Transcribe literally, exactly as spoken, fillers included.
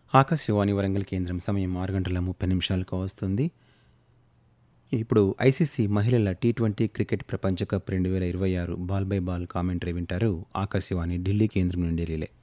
ఆకాశవాణి వరంగల్ కేంద్రం సమయం ఆరు గంటల ముప్పై నిమిషాలకు వస్తుంది. ఇప్పుడు ఐసీసీ మహిళల టీ ట్వంటీ క్రికెట్ ప్రపంచ కప్ రెండు వేల ఇరవై ఆరు బాల్ బై బాల్ కామెంటరీ వింటారు. ఆకాశవాణి ఢిల్లీ కేంద్రం నుండి రిలే.